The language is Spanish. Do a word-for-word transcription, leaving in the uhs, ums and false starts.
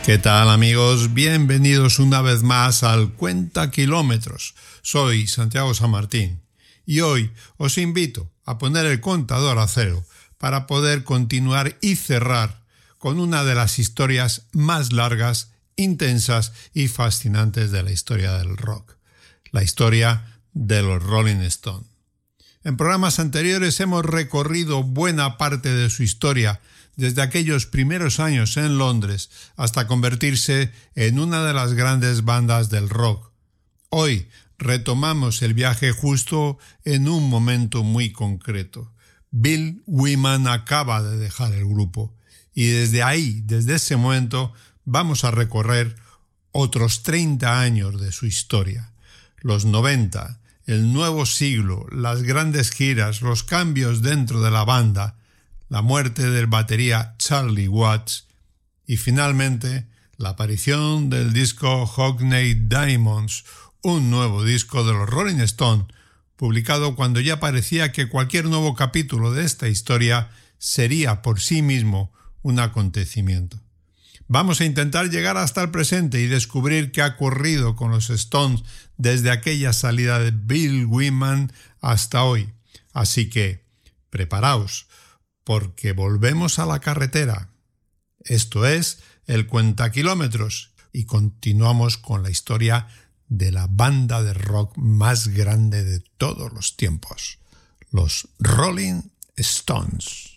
¿Qué tal, amigos? Bienvenidos una vez más al Cuenta Kilómetros. Soy Santiago San Martín y hoy os invito a poner el contador a cero para poder continuar y cerrar con una de las historias más largas, intensas y fascinantes de la historia del rock, la historia de los Rolling Stones. En programas anteriores hemos recorrido buena parte de su historia, desde aquellos primeros años en Londres hasta convertirse en una de las grandes bandas del rock. Hoy retomamos el viaje justo en un momento muy concreto. Bill Wyman acaba de dejar el grupo y desde ahí, desde ese momento, vamos a recorrer otros treinta años de su historia. Los noventa, el nuevo siglo, las grandes giras, los cambios dentro de la banda, la muerte del batería Charlie Watts y finalmente la aparición del disco Hockney Diamonds, un nuevo disco de los Rolling Stones, publicado cuando ya parecía que cualquier nuevo capítulo de esta historia sería por sí mismo un acontecimiento. Vamos a intentar llegar hasta el presente y descubrir qué ha ocurrido con los Stones desde aquella salida de Bill Wyman hasta hoy. Así que, preparaos, porque volvemos a la carretera. Esto es el Cuentakilómetros y continuamos con la historia de la banda de rock más grande de todos los tiempos, los Rolling Stones.